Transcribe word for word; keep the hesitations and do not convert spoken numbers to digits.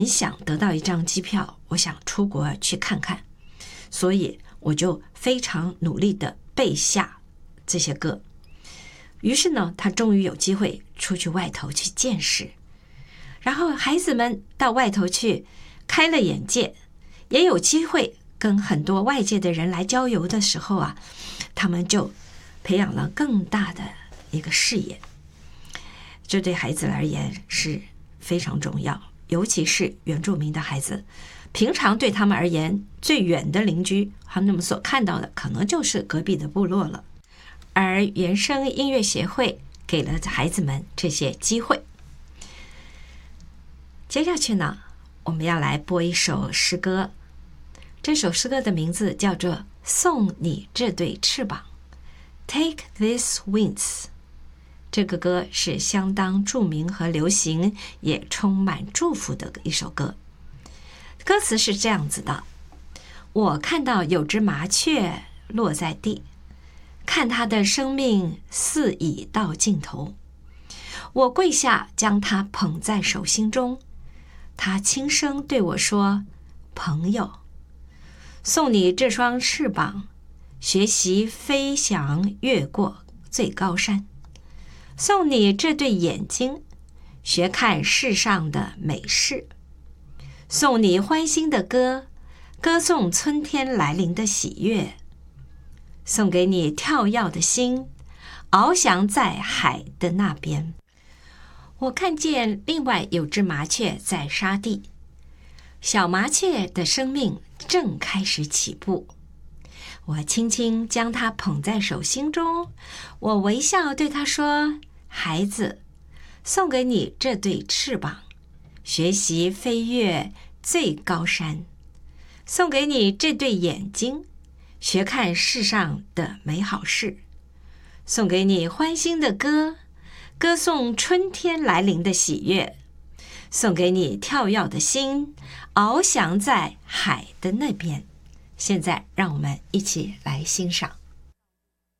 很想得到一张机票，我想出国去看看，所以我就非常努力地背下这些歌。于是呢，他终于有机会出去外头去见识，然后孩子们到外头去开了眼界，也有机会跟很多外界的人来交流的时候啊，他们就培养了更大的一个视野。这对孩子而言是非常重要，尤其是原住民的孩子，平常对他们而言最远的邻居，他们所看到的可能就是隔壁的部落了。而原声音乐协会给了孩子们这些机会。接下去呢，我们要来播一首诗歌，这首诗歌的名字叫做《送你这对翅膀》 Take These Wings。 这个歌是相当著名和流行，也充满祝福的一首歌。歌词是这样子的：我看到有只麻雀落在地，看它的生命似已到尽头，我跪下将它捧在手心中，它轻声对我说：朋友，送你这双翅膀，学习飞翔越过最高山，送你这对眼睛，学看世上的美事，送你欢欣的歌，歌颂春天来临的喜悦，送给你跳跃的心，翱翔在海的那边。我看见另外有只麻雀在沙地，小麻雀的生命正开始起步，我轻轻将它捧在手心中，我微笑对它说：孩子，送给你这对翅膀，学习飞越最高山，送给你这对眼睛，学看世上的美好事，送给你欢欣的歌，歌颂春天来临的喜悦，送给你跳跃的心，翱翔在海的那边。现在让我们一起来欣赏。